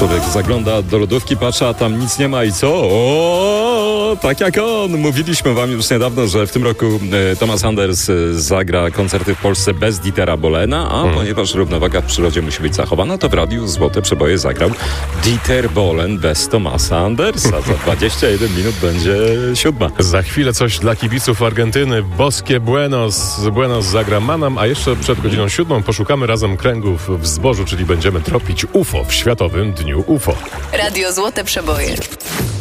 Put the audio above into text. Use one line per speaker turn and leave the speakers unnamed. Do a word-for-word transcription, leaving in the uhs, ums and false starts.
Człowiek zagląda do lodówki, patrzy, a tam nic nie ma i co? O, tak jak on. Mówiliśmy wam już niedawno, że w tym roku e, Thomas Anders e, zagra koncerty w Polsce bez Dietera Bohlena, a hmm. ponieważ równowaga w przyrodzie musi być zachowana, to w radiu Złote Przeboje zagrał Dieter Bohlen bez Thomasa Andersa. Za dwadzieścia jeden minut będzie siódma.
Za chwilę coś dla kibiców Argentyny. Boskie Buenos. Buenos zagra Manam, a jeszcze przed godziną siódmą poszukamy razem kręgów w zbożu, czyli będziemy tropić U F O w Światowym Dniu U F O.
Radio Złote Przeboje.